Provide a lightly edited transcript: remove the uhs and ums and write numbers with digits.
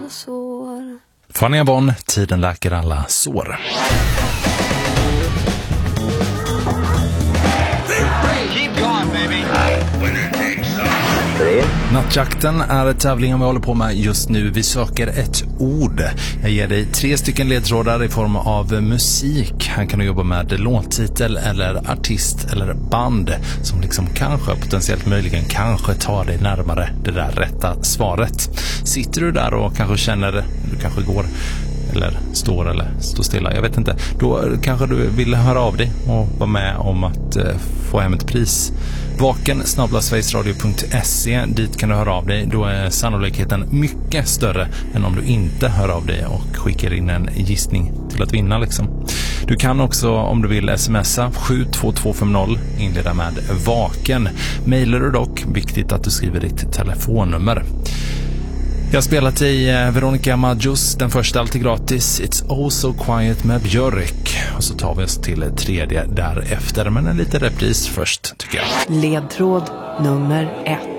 alla sår. Fanny Avon, tiden läker alla sår. Keep going, baby. Nattjakten är tävlingen vi håller på med just nu. Vi söker ett ord. Jag ger dig 3 stycken ledtrådar i form av musik. Här kan du jobba med låttitel eller artist eller band som liksom kanske, potentiellt möjligen, kanske tar dig närmare det där rätta svaret. Sitter du där och kanske känner, du kanske går eller står stilla, jag vet inte. Då kanske du vill höra av dig och vara med om att få hem ett pris. vaken@sverigesradio.se, dit kan du höra av dig. Då är sannolikheten mycket större än om du inte hör av dig och skickar in en gissning till att vinna liksom. Du kan också, om du vill, smsa 72250, inleda med vaken. Mailar du dock, viktigt att du skriver ditt telefonnummer. Jag har spelat i Veronica Maggios, den första alltid gratis, It's Oh So Quiet med Björk. Och så tar vi oss till 3:e därefter, men en liten repris först tycker jag. Ledtråd nummer 1.